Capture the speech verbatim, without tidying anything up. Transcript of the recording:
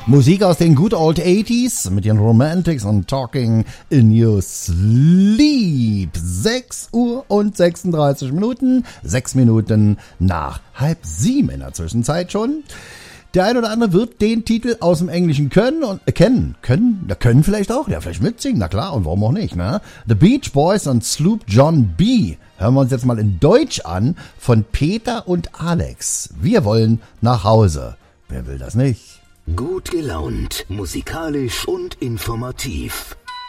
Musik aus den Good Old eighties mit den Romantics und Talking in Your Sleep. sechs Uhr und sechsunddreißig Minuten, sechs Minuten nach halb sieben in der Zwischenzeit schon. Der ein oder andere wird den Titel aus dem Englischen können und äh, kennen. Können? Da können vielleicht auch. Ja, vielleicht mitsingen. Na klar, und warum auch nicht, ne? The Beach Boys und Sloop John B. Hören wir uns jetzt mal in Deutsch an von Peter und Alex. Wir wollen nach Hause. Wer will das nicht? Gut gelaunt, musikalisch und informativ.